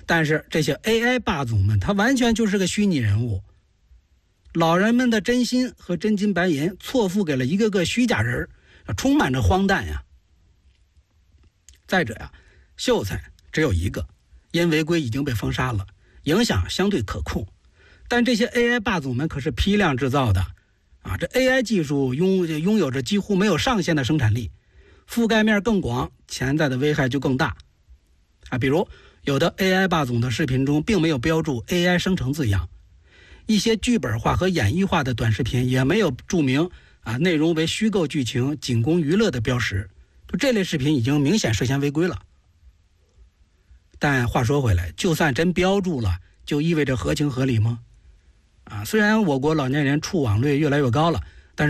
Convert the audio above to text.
但是这些 AI 霸总们，他完全就是个虚拟人物，老人们的真心和真金白银错付给了一个个虚假人，充满着荒诞呀。再者呀，秀才只有一个，因违规已经被封杀了，影响相对可控。但这些 AI 霸总们可是批量制造的啊！这 AI 技术拥有着几乎没有上限的生产力，覆盖面更广，潜在的危害就更大啊！比如有的 AI 霸总的视频中并没有标注 AI 生成字样，一些剧本化和演绎化的短视频也没有注明啊内容为虚构剧情，仅供娱乐的标识。就这类视频已经明显涉嫌违规了。但话说回来，就算真标注了，就意味着合情合理吗？虽然我国老年人触网率越来越高了，